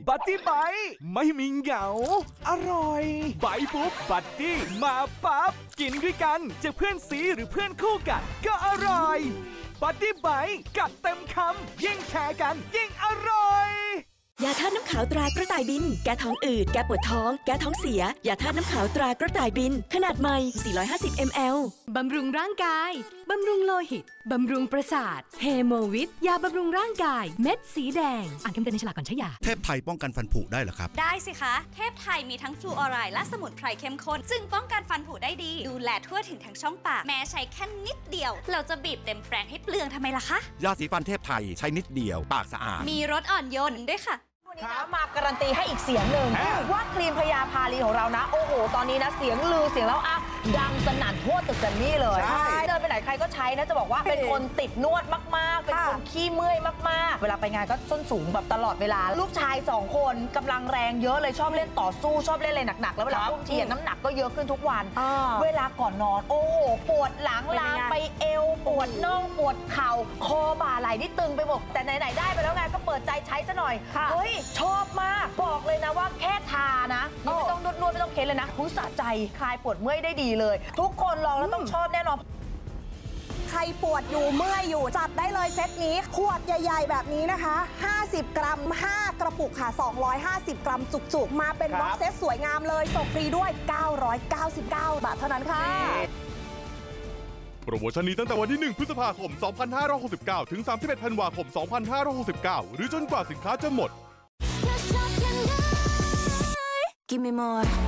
บัดดี้ไบท์ไม่มีเหงาอร่อยไบท์ปุ๊บบัดดี้มาปั๊บกินด้วยกันจะเพื่อนซีหรือเพื่อนคู่กันก็อร่อยบัดดี้ไบท์กัดเต็มคำยิ่งแชร์กันยิ่งอร่อยยาธาตุน้ำขาวตรากระต่ายบินแก้ท้องอืดแก้ปวดท้องแก้ท้องเสียยาธาตุน้ำขาวตรากระต่ายบินขนาดใหม่450 ml บำรุงร่างกายบำรุงโลหิตบำรุงประสาทเฮโมวิทยาบำรุงร่างกายเม็ดสีแดงอ่านคำเตือนในฉลากก่อนใช้ยาเทพไทยป้องกันฟันผุได้เหรอครับได้สิคะเทพไทยมีทั้งฟลูออไรด์และสมุนไพรเข้มข้นจึงป้องกันฟันผุได้ดีดูแลทั่วถึงทั้งช่องปากแม้ใช้แค่นิดเดียวเราจะบีบเต็มแปรงให้เปลืองทำไมล่ะคะยาสีฟันเทพไทยใช้นิดเดียวปากสะอาดมีรสอ่อนโยนด้วยค่ะวันนี้นะมาการันตีให้อีกเสียงหนึ่งว่าครีมพญาพาลีของเรานะโอ้โหตอนนี้นะเสียงลือเสียงแล้วอ่ะดังสนั่นทั่วตึกกันนี่เลยเดินไปไหนใครก็ใช้นะจะบอกว่าเป็นคนติดนวดมากๆเป็นคนขี้เมื่อยมากๆเวลาไปงานก็ส้นสูงแบบตลอดเวลาลูกชาย2คนกำลังแรงเยอะเลยชอบเล่นต่อสู้ชอบเล่นอะไรหนักๆแล้วเวลาอุ้มเทียนน้ำหนักก็เยอะขึ้นทุกวันเวลาก่อนนอนโอ้โหปวดหลังลามไปเอวปวดน่องปวดเข่าคอบ่าไหล่ที่ตึงไปหมดแต่ไหนๆได้ไปแล้วไงก็เปิดใจใช้ซะหน่อยเฮ้ยชอบมากบอกเลยนะว่าแค่ทานะไม่ต้องนวดไม่ต้องเค้นเลยนะสะใจคลายปวดเมื่อยได้ดีเลยทุกคนลองแล้วต้องชอบแน่นอนใครปวดอยู่เมื่อยอยู่จัดได้เลยเซตนี้ขวดใหญ่ๆแบบนี้นะคะ50 กรัม5 กระปุกค่ะ250 กรัมจุกๆมาเป็นบ็อกเซตสวยงามเลยส่งฟรีด้วย999 บาทเท่านั้นค่ะโปรโมชั่นนี้ตั้งแต่วันที่1 พฤษภาคม 2569 ถึง 31 ธันวาคม 2569 หรือจนกว่าสินค้าจะหมด Give me more